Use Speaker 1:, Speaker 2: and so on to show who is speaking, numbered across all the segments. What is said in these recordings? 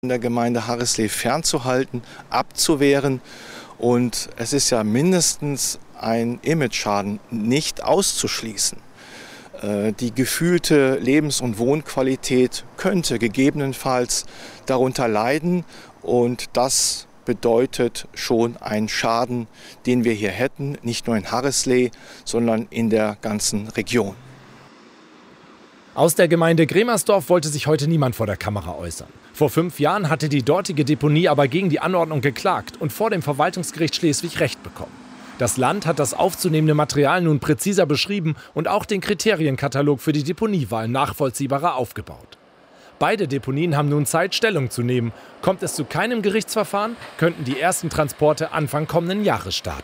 Speaker 1: in der Gemeinde Harrisley fernzuhalten, abzuwehren. Und es ist ja mindestens ein Imageschaden nicht auszuschließen. Die gefühlte Lebens- und Wohnqualität könnte gegebenenfalls darunter leiden. Und das bedeutet schon einen Schaden, den wir hier hätten, nicht nur in Harrisley, sondern in der ganzen Region.
Speaker 2: Aus der Gemeinde Gremersdorf wollte sich heute niemand vor der Kamera äußern. Vor 5 Jahren hatte die dortige Deponie aber gegen die Anordnung geklagt und vor dem Verwaltungsgericht Schleswig Recht bekommen. Das Land hat das aufzunehmende Material nun präziser beschrieben und auch den Kriterienkatalog für die Deponiewahl nachvollziehbarer aufgebaut. Beide Deponien haben nun Zeit, Stellung zu nehmen. Kommt es zu keinem Gerichtsverfahren, könnten die ersten Transporte Anfang kommenden Jahres starten.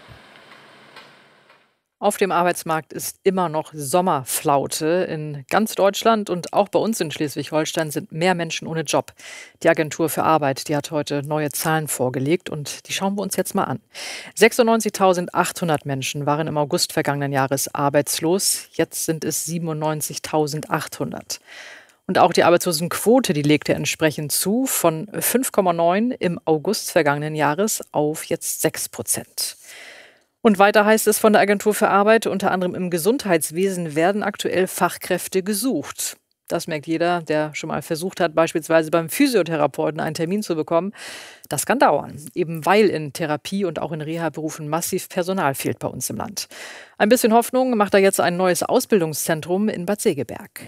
Speaker 3: Auf dem Arbeitsmarkt ist immer noch Sommerflaute. In ganz Deutschland und auch bei uns in Schleswig-Holstein sind mehr Menschen ohne Job. Die Agentur für Arbeit, die hat heute neue Zahlen vorgelegt und die schauen wir uns jetzt mal an. 96.800 Menschen waren im August vergangenen Jahres arbeitslos. Jetzt sind es 97.800. Und auch die Arbeitslosenquote, die legte entsprechend zu, von 5,9 im August vergangenen Jahres auf jetzt 6%. Und weiter heißt es von der Agentur für Arbeit, unter anderem im Gesundheitswesen werden aktuell Fachkräfte gesucht. Das merkt jeder, der schon mal versucht hat, beispielsweise beim Physiotherapeuten einen Termin zu bekommen. Das kann dauern, eben weil in Therapie- und auch in Reha-Berufen massiv Personal fehlt bei uns im Land. Ein bisschen Hoffnung macht da jetzt ein neues Ausbildungszentrum in Bad Segeberg.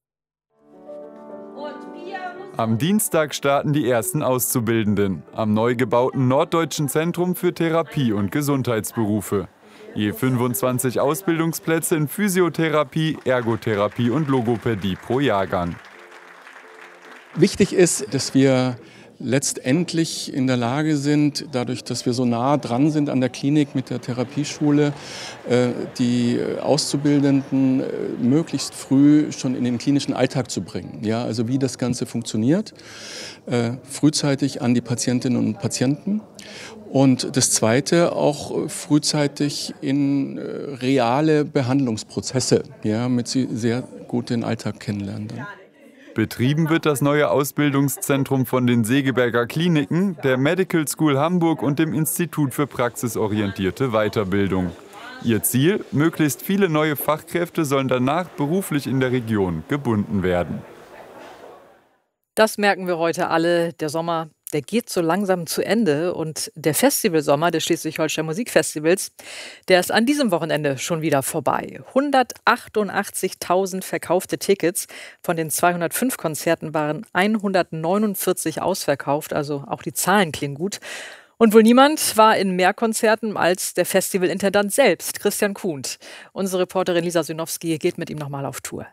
Speaker 4: Am Dienstag starten die ersten Auszubildenden am neu gebauten Norddeutschen Zentrum für Therapie- und Gesundheitsberufe. Je 25 Ausbildungsplätze in Physiotherapie, Ergotherapie und Logopädie pro Jahrgang.
Speaker 5: Wichtig ist, dass wir letztendlich in der Lage sind, dadurch, dass wir so nah dran sind an der Klinik mit der Therapieschule, die Auszubildenden möglichst früh schon in den klinischen Alltag zu bringen. Ja, also wie das Ganze funktioniert, frühzeitig an die Patientinnen und Patienten. Und das Zweite, auch frühzeitig in reale Behandlungsprozesse, ja, damit sie sehr gut den Alltag kennenlernen dann.
Speaker 4: Betrieben wird das neue Ausbildungszentrum von den Segeberger Kliniken, der Medical School Hamburg und dem Institut für praxisorientierte Weiterbildung. Ihr Ziel: möglichst viele neue Fachkräfte sollen danach beruflich in der Region gebunden werden.
Speaker 3: Das merken wir heute alle. Der Sommer, der geht so langsam zu Ende. Und der Festivalsommer des Schleswig-Holstein Musikfestivals, der ist an diesem Wochenende schon wieder vorbei. 188.000 verkaufte Tickets. Von den 205 Konzerten waren 149 ausverkauft. Also auch die Zahlen klingen gut. Und wohl niemand war in mehr Konzerten als der Festivalintendant selbst, Christian Kuhnt. Unsere Reporterin Lisa Synowski geht mit ihm nochmal auf Tour.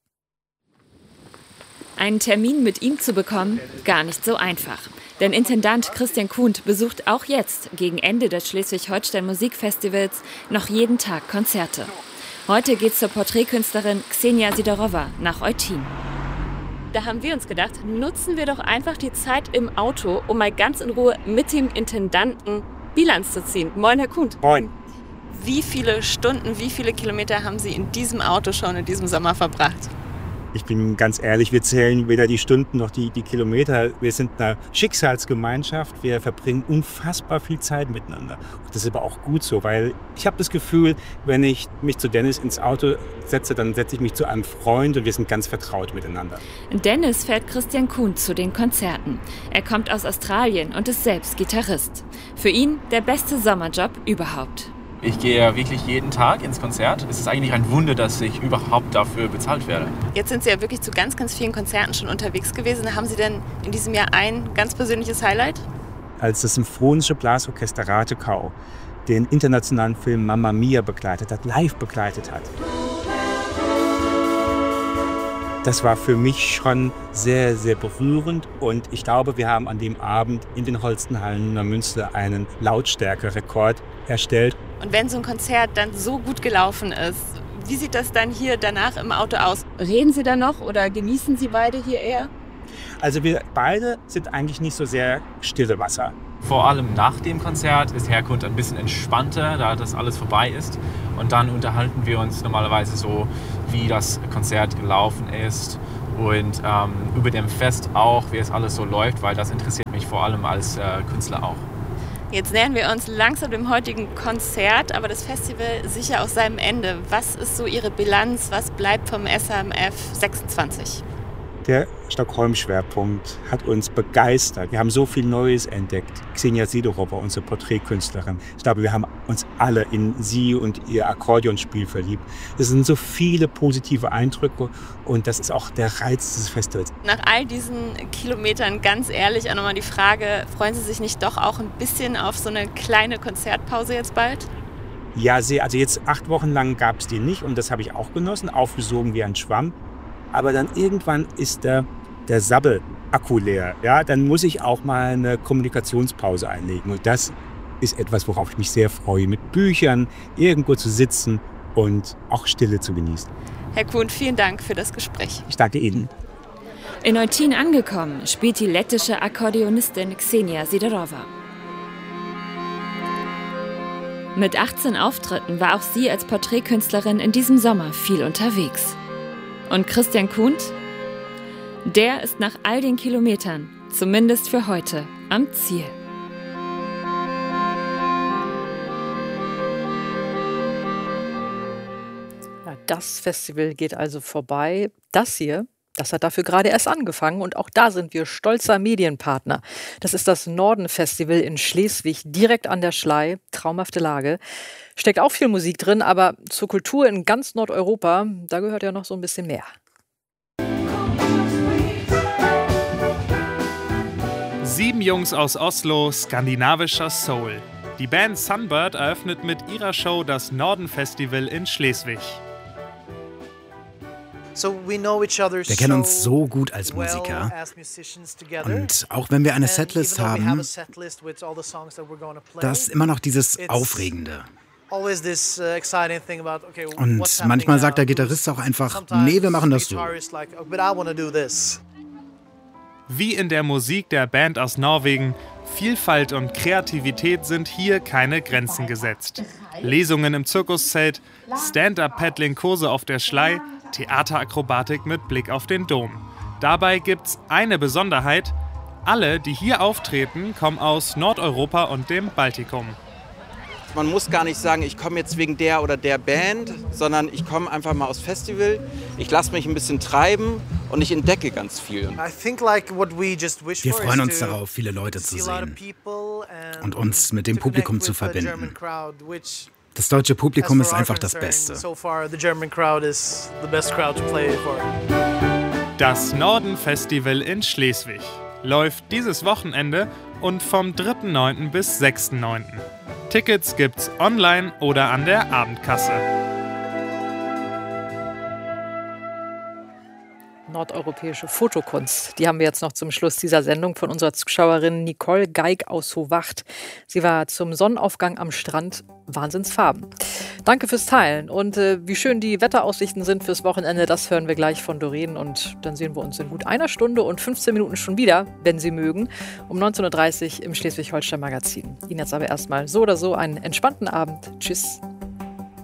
Speaker 6: Einen Termin mit ihm zu bekommen, gar nicht so einfach. Denn Intendant Christian Kuhnt besucht auch jetzt, gegen Ende des Schleswig-Holstein Musikfestivals, noch jeden Tag Konzerte. Heute geht's zur Porträtkünstlerin Xenia Sidorova nach Eutin. Da haben wir uns gedacht, nutzen wir doch einfach die Zeit im Auto, um mal ganz in Ruhe mit dem Intendanten Bilanz zu ziehen. Moin, Herr Kuhnt.
Speaker 7: Moin.
Speaker 6: Wie viele Stunden, wie viele Kilometer haben Sie in diesem Auto schon in diesem Sommer verbracht?
Speaker 7: Ich bin ganz ehrlich, wir zählen weder die Stunden noch die Kilometer. Wir sind eine Schicksalsgemeinschaft. Wir verbringen unfassbar viel Zeit miteinander. Und das ist aber auch gut so, weil ich habe das Gefühl, wenn ich mich zu Dennis ins Auto setze, dann setze ich mich zu einem Freund und wir sind ganz vertraut miteinander.
Speaker 6: Dennis fährt Christian Kuhnt zu den Konzerten. Er kommt aus Australien und ist selbst Gitarrist. Für ihn der beste Sommerjob überhaupt.
Speaker 8: Ich gehe ja wirklich jeden Tag ins Konzert. Es ist eigentlich ein Wunder, dass ich überhaupt dafür bezahlt werde.
Speaker 6: Jetzt sind Sie ja wirklich zu ganz, ganz vielen Konzerten schon unterwegs gewesen. Haben Sie denn in diesem Jahr ein ganz persönliches Highlight?
Speaker 7: Als das Symphonische Blasorchester Ratekau den internationalen Film Mamma Mia begleitet hat, live begleitet hat. Das war für mich schon sehr, sehr berührend und ich glaube, wir haben an dem Abend in den Holstenhallen Neumünster einen Lautstärkerekord erstellt.
Speaker 6: Und wenn so ein Konzert dann so gut gelaufen ist, wie sieht das dann hier danach im Auto aus? Reden Sie da noch oder genießen Sie beide hier eher?
Speaker 7: Also wir beide sind eigentlich nicht so sehr stille Wasser.
Speaker 8: Vor allem nach dem Konzert ist Herr Kuhnt ein bisschen entspannter, da das alles vorbei ist. Und dann unterhalten wir uns normalerweise so, wie das Konzert gelaufen ist und über dem Fest auch, wie es alles so läuft, weil das interessiert mich vor allem als Künstler auch.
Speaker 6: Jetzt nähern wir uns langsam dem heutigen Konzert, aber das Festival sicher auch seinem Ende. Was ist so Ihre Bilanz? Was bleibt vom SAMF 26?
Speaker 7: Der Stockholm-Schwerpunkt hat uns begeistert. Wir haben so viel Neues entdeckt. Xenia Sidorova, unsere Porträtkünstlerin. Ich glaube, wir haben uns alle in sie und ihr Akkordeonspiel verliebt. Es sind so viele positive Eindrücke und das ist auch der Reiz des Festivals.
Speaker 6: Nach all diesen Kilometern, ganz ehrlich, auch nochmal die Frage, freuen Sie sich nicht doch auch ein bisschen auf so eine kleine Konzertpause jetzt bald?
Speaker 7: Ja, sehr. Also jetzt 8 Wochen lang gab es die nicht und das habe ich auch genossen, aufgesogen wie ein Schwamm. Aber dann irgendwann ist der Sabbel-Akku leer. Ja, dann muss ich auch mal eine Kommunikationspause einlegen. Und das ist etwas, worauf ich mich sehr freue, mit Büchern irgendwo zu sitzen und auch Stille zu genießen.
Speaker 6: Herr Kuhn, vielen Dank für das Gespräch.
Speaker 7: Ich danke Ihnen.
Speaker 6: In Eutin angekommen, spielt die lettische Akkordeonistin Xenia Sidorova. Mit 18 Auftritten war auch sie als Porträtkünstlerin in diesem Sommer viel unterwegs. Und Christian Kuhnt? Der ist nach all den Kilometern, zumindest für heute, am Ziel.
Speaker 3: Ja, das Festival geht also vorbei. Das hier, das hat dafür gerade erst angefangen und auch da sind wir stolzer Medienpartner. Das ist das Norden-Festival in Schleswig, direkt an der Schlei. Traumhafte Lage. Steckt auch viel Musik drin, aber zur Kultur in ganz Nordeuropa, da gehört ja noch so ein bisschen mehr.
Speaker 9: Sieben Jungs aus Oslo, skandinavischer Soul. Die Band Sunbird eröffnet mit ihrer Show das Norden-Festival in Schleswig.
Speaker 10: Wir kennen uns so gut als Musiker und auch wenn wir eine Setlist haben, da ist immer noch dieses Aufregende. Und manchmal sagt der Gitarrist auch einfach, nee, wir machen das so.
Speaker 9: Wie in der Musik der Band aus Norwegen, Vielfalt und Kreativität sind hier keine Grenzen gesetzt. Lesungen im Zirkuszelt, Stand-Up-Paddling-Kurse auf der Schlei, Theaterakrobatik mit Blick auf den Dom. Dabei gibt's eine Besonderheit: Alle, die hier auftreten, kommen aus Nordeuropa und dem Baltikum.
Speaker 11: Man muss gar nicht sagen, ich komme jetzt wegen der oder der Band, sondern ich komme einfach mal aufs Festival, ich lasse mich ein bisschen treiben und ich entdecke ganz viel.
Speaker 10: Wir freuen uns darauf, viele Leute zu sehen und uns mit dem Publikum zu verbinden. Das deutsche Publikum ist einfach das Beste.
Speaker 9: Das Norden-Festival in Schleswig läuft dieses Wochenende und vom 3.9. bis 6.9. Tickets gibt's online oder an der Abendkasse.
Speaker 3: Nordeuropäische Fotokunst. Die haben wir jetzt noch zum Schluss dieser Sendung von unserer Zuschauerin Nicole Geig aus Howacht. Sie war zum Sonnenaufgang am Strand. Wahnsinnsfarben. Danke fürs Teilen. Und wie schön die Wetteraussichten sind fürs Wochenende, das hören wir gleich von Doreen. Und dann sehen wir uns in gut 1 Stunde und 15 Minuten schon wieder, wenn Sie mögen, um 19.30 Uhr im Schleswig-Holstein-Magazin. Ihnen jetzt aber erstmal so oder so einen entspannten Abend. Tschüss.